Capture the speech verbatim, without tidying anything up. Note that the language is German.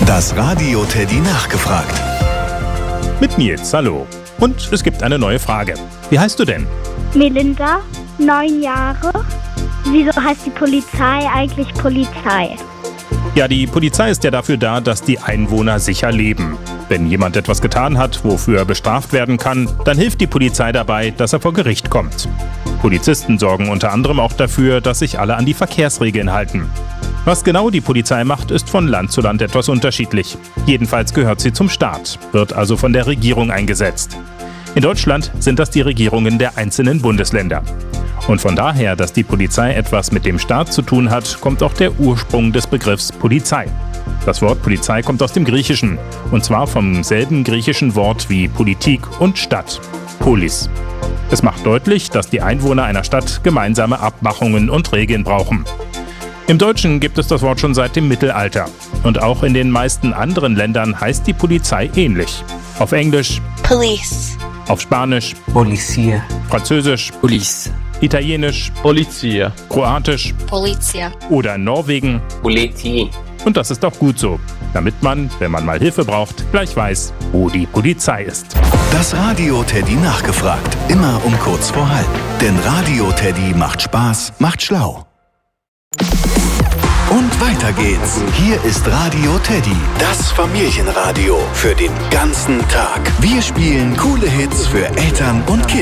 Das Radio Teddy nachgefragt. Mit Nils, hallo. Und es gibt eine neue Frage. Wie heißt du denn? Melinda, neun Jahre. Wieso heißt die Polizei eigentlich Polizei? Ja, die Polizei ist ja dafür da, dass die Einwohner sicher leben. Wenn jemand etwas getan hat, wofür er bestraft werden kann, dann hilft die Polizei dabei, dass er vor Gericht kommt. Polizisten sorgen unter anderem auch dafür, dass sich alle an die Verkehrsregeln halten. Was genau die Polizei macht, ist von Land zu Land etwas unterschiedlich. Jedenfalls gehört sie zum Staat, wird also von der Regierung eingesetzt. In Deutschland sind das die Regierungen der einzelnen Bundesländer. Und von daher, dass die Polizei etwas mit dem Staat zu tun hat, kommt auch der Ursprung des Begriffs Polizei. Das Wort Polizei kommt aus dem Griechischen, und zwar vom selben griechischen Wort wie Politik und Stadt, Polis. Es macht deutlich, dass die Einwohner einer Stadt gemeinsame Abmachungen und Regeln brauchen. Im Deutschen gibt es das Wort schon seit dem Mittelalter. Und auch in den meisten anderen Ländern heißt die Polizei ähnlich. Auf Englisch Police. Auf Spanisch Policía. Französisch Police. Italienisch Polizia. Kroatisch Polizia. oder in Norwegen. Politi. Und das ist auch gut so, damit man, wenn man mal Hilfe braucht, gleich weiß, wo die Polizei ist. Das Radio Teddy nachgefragt. Immer um kurz vor halb. Denn Radio Teddy macht Spaß, macht schlau. Und weiter geht's. Hier ist Radio Teddy, das Familienradio für den ganzen Tag. Wir spielen coole Hits für Eltern und Kinder.